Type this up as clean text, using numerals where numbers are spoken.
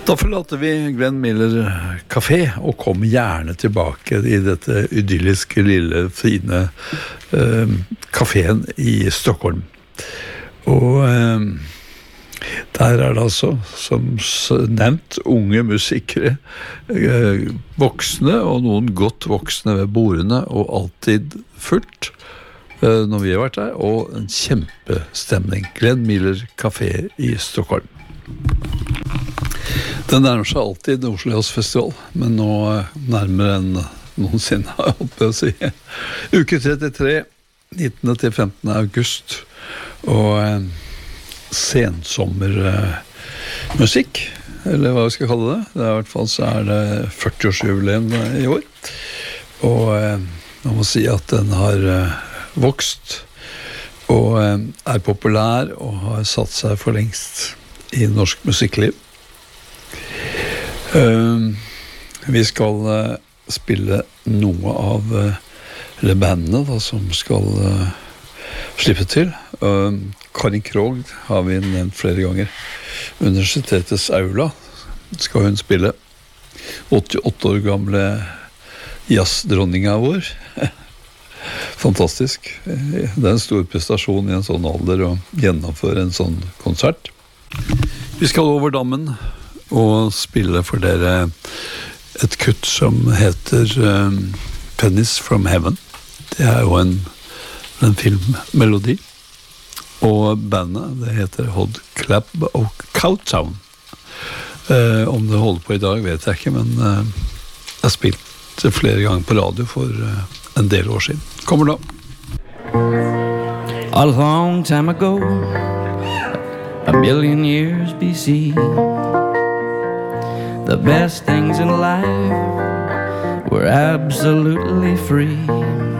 Da forlater vi Glenn Miller Café og kommer gjerne tilbake i dette idylliske, lille, fine kaféen i Stockholm. Og der det altså, som nevnt, unge musikere, voksne og noen godt voksne ved bordene, og alltid fullt når vi har vært der, og en kjempestemning. Glenn Miller Café i Stockholm. Den nærmer seg alltid Oslo Jazz Festival, men nå nærmere enn noensinne, jeg håper å si. Uke 33, 19. til 15. august, og sensommermusikk, eller hva vi skal kalle det. Det I hvert fall så det 40-årsjubileum i år, og man må si at den har vokst, og populær, og har satt seg for lengst i norsk musikkliv. Vi skal spille noe av eller bandene da, som skal slippe til. Karin Krogh har vi nevnt flere ganger. Universitetets aula skal hun spille. 88 år gamle jazzdronninga vår. Fantastisk. Det en stor prestasjon i en sånn alder å gjennomføre en sånn konsert. Vi skal over dammen og spille for dere et kutt som heter Pennies from Heaven. Det jo en filmmelodi. Og bandet, det heter Hot Club og Cowtown. Om det holder på i dag vet jeg ikke, men jeg har spilt flere ganger på radio for en del år siden. Kommer da. A long time ago, a million years BC, the best things in life were absolutely free.